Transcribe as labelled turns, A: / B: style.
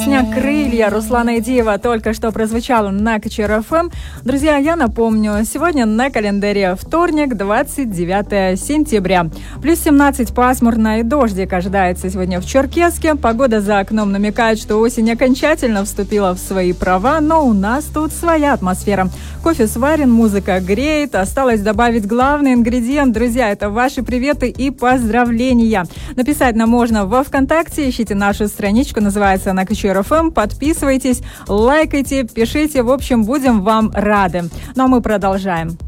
A: Песня «Крылья» Руслана Идиева только что прозвучала на КЧР ФМ. Друзья, я напомню, сегодня на календаре вторник, 29 сентября. Плюс 17 пасмурно и дождик ожидается сегодня в Черкесске. Погода за окном намекает, что осень окончательно вступила в свои права, но у нас тут своя атмосфера. Кофе сварен, музыка греет. Осталось добавить главный ингредиент. Друзья, это ваши приветы и поздравления. Написать нам можно во ВКонтакте. Ищите нашу страничку, называется она КЧР ФМ. Подписывайтесь, лайкайте, пишите. В общем, будем вам рады. Ну а мы продолжаем.